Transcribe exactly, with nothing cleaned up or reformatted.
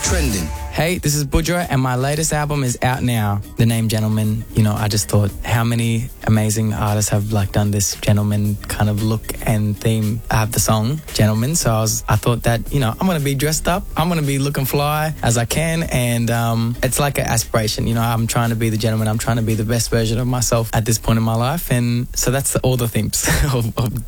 Trending. Hey, this is Budra, and my latest album is out now. The name Gentleman. You know, I just thought how many amazing artists have like done this gentleman kind of look and theme. I have the song Gentleman, so I was, I thought that, you know, I'm gonna be dressed up. I'm gonna be looking fly as I can, and um, it's like an aspiration. You know, I'm trying to be the gentleman. I'm trying to be the best version of myself at this point in my life, and so that's the, all the themes of, of